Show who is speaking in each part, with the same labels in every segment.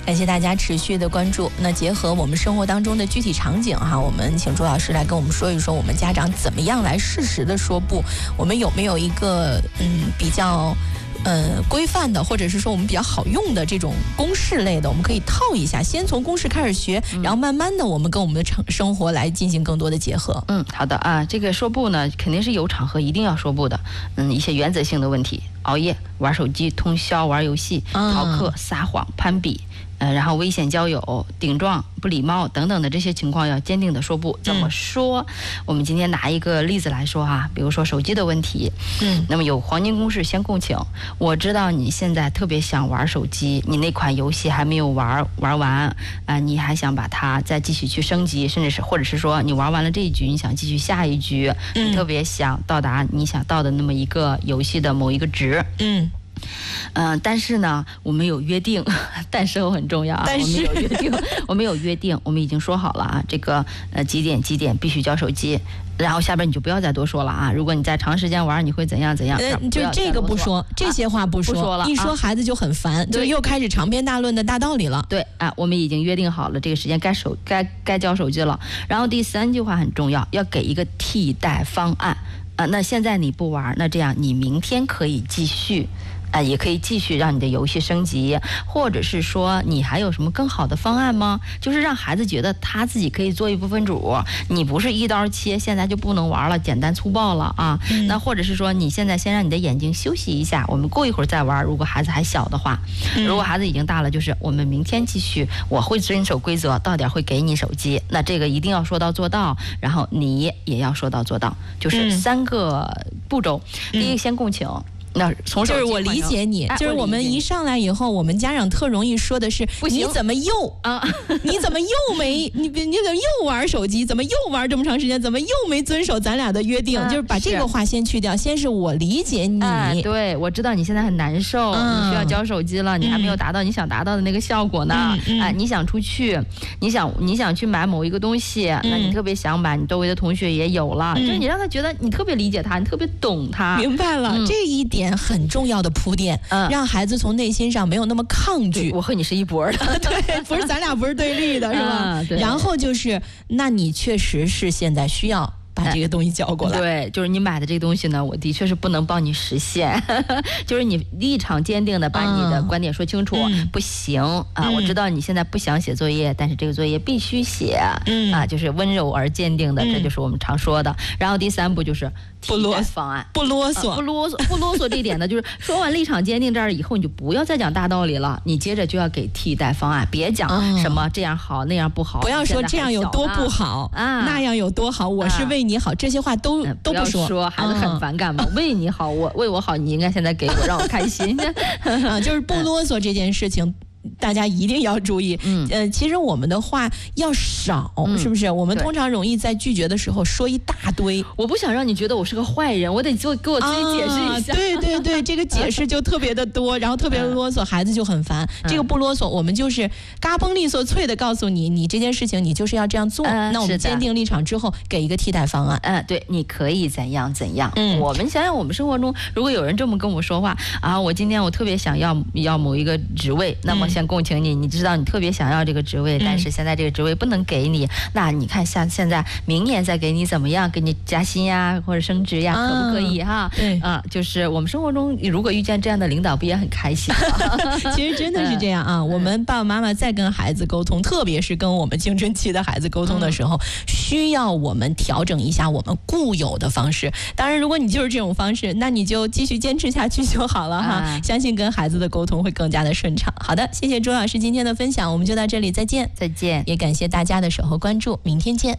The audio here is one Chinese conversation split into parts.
Speaker 1: 感谢大家持续的关注。那结合我们生活当中的具体场景哈，我们请朱老师来跟我们说一说，我们家长怎么样来适时的说不？我们有没有一个比较规范的，或者是说我们比较好用的这种公式类的，我们可以套一下，先从公式开始学，然后慢慢的我们跟我们的生活来进行更多的结合。
Speaker 2: 好的啊，这个说不呢，肯定是有场合一定要说不的。一些原则性的问题，熬夜、玩手机、通宵、玩游戏、逃课、撒谎、攀比。然后危险交友、顶撞、不礼貌等等的这些情况要坚定的说不。怎么说？我们今天拿一个例子来说哈，比如说手机的问题。那么有黄金公式先共情。我知道你现在特别想玩手机，你那款游戏还没有玩完你还想把它再继续去升级，甚至是或者是说你玩完了这一局，你想继续下一局，你特别想到达你想到的那么一个游戏的某一个值。但是呢，我们有约定，但是很重要啊。我们有约定，我们已经说好了啊，这个几点必须交手机。然后下边你就不要再多说了啊！如果你在长时间玩，你会怎样？
Speaker 1: 就这个不说，这些话不说了，一说孩子就很烦，就又开始长篇大论的大道理了。
Speaker 2: 对啊，我们已经约定好了这个时间该交手机了。然后第3句话很重要，要给一个替代方案那现在你不玩，那这样你明天可以继续。也可以继续让你的游戏升级，或者是说你还有什么更好的方案吗？就是让孩子觉得他自己可以做一部分主，你不是一刀切，现在就不能玩了，简单粗暴了啊。那或者是说你现在先让你的眼睛休息一下，我们过一会儿再玩。如果孩子还小的话，如果孩子已经大了，就是我们明天继续，我会遵守规则，到点会给你手机。那这个一定要说到做到，然后你也要说到做到，就是3个步骤。第一个先共情。那从
Speaker 1: 就是我理解你，就是我们一上来以后，我们家长特容易说的是你怎么又你怎么又没你怎么又玩手机，怎么又玩这么长时间，怎么又没遵守咱俩的约定，就是把这个话先去掉，先是我理解你，
Speaker 2: 对，我知道你现在很难受，你需要交手机了，你还没有达到你想达到的那个效果呢，你想出去，你想去买某一个东西，那你特别想买，你周围的同学也有了，就是你让他觉得你特别理解他，你特别懂他。
Speaker 1: 明白了，这一点很重要的铺垫，让孩子从内心上没有那么抗拒。
Speaker 2: 我和你是一拨的，
Speaker 1: 对，不是咱俩不是对立的，是吧？然后就是，那你确实是现在需要把这个东西交过来。
Speaker 2: 对，就是你买的这个东西呢，我的确是不能帮你实现，就是你立场坚定的把你的观点说清楚，不行我知道你现在不想写作业，但是这个作业必须写就是温柔而坚定的，这就是我们常说的。然后第3步就是替代方案，
Speaker 1: 不啰嗦，
Speaker 2: 不啰嗦这一点呢，就是说完立场坚定这儿以后，你就不要再讲大道理了，你接着就要给替代方案，别讲什么这样好那样不好，
Speaker 1: 不要说这样有多不好那样有多好，我是为你好，这些话都不说，
Speaker 2: 孩子很反感嘛。为你好，为我好，你应该现在给我，让我开心
Speaker 1: 就是不啰嗦这件事情。大家一定要注意，其实我们的话要少，是不是？我们通常容易在拒绝的时候说一大堆。
Speaker 2: 我不想让你觉得我是个坏人，我得给我自己解释一下。
Speaker 1: 对，这个解释就特别的多，然后特别啰嗦，孩子就很烦。这个不啰嗦，我们就是嘎嘣利索脆的告诉你，你这件事情你就是要这样做。那我们坚定立场之后，给一个替代方案。
Speaker 2: 对，你可以怎样。我们想想，我们生活中如果有人这么跟我说话我今天我特别想要某一个职位，那么先共情你知道你特别想要这个职位，但是现在这个职位不能给你，那你看像现在明年再给你怎么样，给你加薪呀或者升职呀，可不可以哈？
Speaker 1: 对
Speaker 2: 就是我们生活中如果遇见这样的领导，不也很开心吗？
Speaker 1: 其实真的是这样我们爸爸妈妈在跟孩子沟通，特别是跟我们青春期的孩子沟通的时候，需要我们调整一下我们固有的方式。当然如果你就是这种方式，那你就继续坚持下去就好了哈，相信跟孩子的沟通会更加的顺畅。好的，谢谢朱老师今天的分享，我们就到这里，再见。也感谢大家的守候关注，明天见。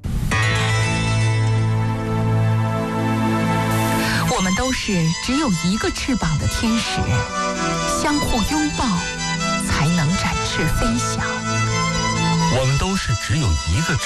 Speaker 3: 我们都是只有一个翅膀的天使，相互拥抱才能展翅飞翔。
Speaker 4: 我们都是只有一个